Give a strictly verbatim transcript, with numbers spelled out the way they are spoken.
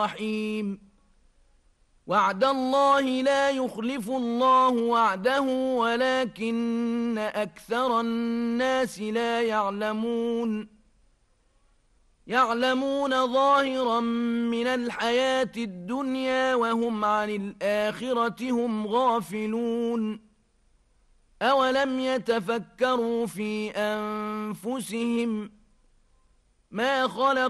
رحيم وعد الله لا يخلف الله وعده ولكن أكثر الناس لا يعلمون يعلمون ظاهرا من الحياة الدنيا وهم عن الآخرة هم غافلون أولم يتفكروا في أنفسهم ما خلق